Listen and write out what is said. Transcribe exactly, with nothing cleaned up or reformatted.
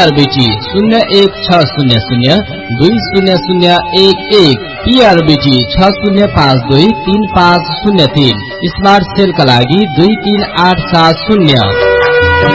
पीआरबीटी शून्य एक छ शून्य शून्य दुई शून्य शून्य एक एक पीआरबीटी छ शून्य पाँच दुई तीन पाँच शून्य तीन स्मार्ट सेलका लागि दुई तीन आठ सात शून्य।